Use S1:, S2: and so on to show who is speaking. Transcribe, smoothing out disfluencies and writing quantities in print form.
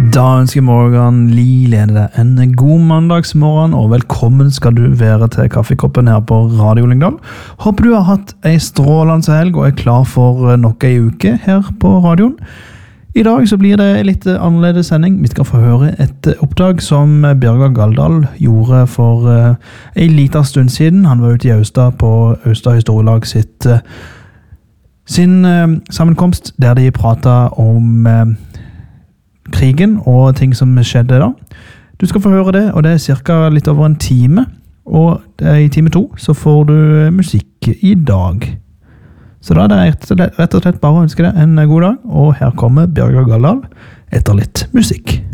S1: Da ønsker Morgan Lee-lede deg en god mandagsmorgen, og velkommen skal du være til kaffekoppen her på Radio Lyngdal. Håper du har hatt en strålende helg og er klar for nok en uke her på radioen. I dag så blir det en litt annerledes sending. Vi skal få høre et oppdrag som Bjørgar Galdal gjorde for en liten stund siden. Han var ute i Austad på Austad Historielag sin sammenkomst, der de pratet om krigen og ting som skjedde da. Du skal få høre det, og det er cirka litt over en time. Og i time 2 så får du musikk i dag. Så da er det rett og slett bare å ønske deg en god dag, og her kommer Bjørgar Galdal etter litt musikk.